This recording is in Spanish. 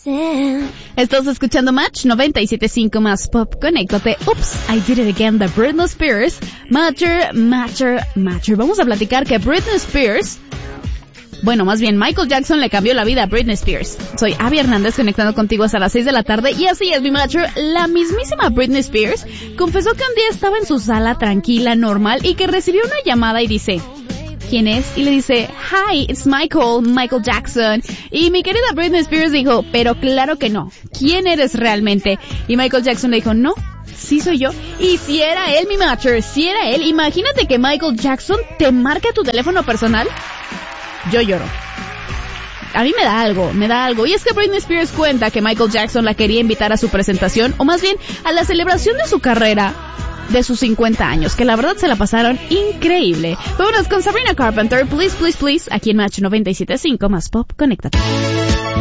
Estás escuchando Match 97.5 más Pop. Conéctate. Oops, I did it again, de Britney Spears. Matter. Vamos a platicar que Britney Spears... Bueno, más bien, Michael Jackson le cambió la vida a Britney Spears. Soy Abby Hernández, conectando contigo hasta las 6 de la tarde. Y así es, mi Matcher. La mismísima Britney Spears confesó que un día estaba en su sala tranquila, normal, y que recibió una llamada y dice... ¿Quién es? Y le dice, hi, it's Michael Jackson. Y mi querida Britney Spears dijo, pero claro que no. ¿Quién eres realmente? Y Michael Jackson le dijo, no, sí soy yo. Y si era él, mi Matcher, si era él, imagínate que Michael Jackson te marque a tu teléfono personal. Yo lloro. A mí me da algo. Y es que Britney Spears cuenta que Michael Jackson la quería invitar a su presentación, o más bien a la celebración de su carrera de sus 50 años, que la verdad se la pasaron increíble. Vámonos con Sabrina Carpenter, Please, Please, Please, aquí en Match 97.5 más Pop. Conéctate.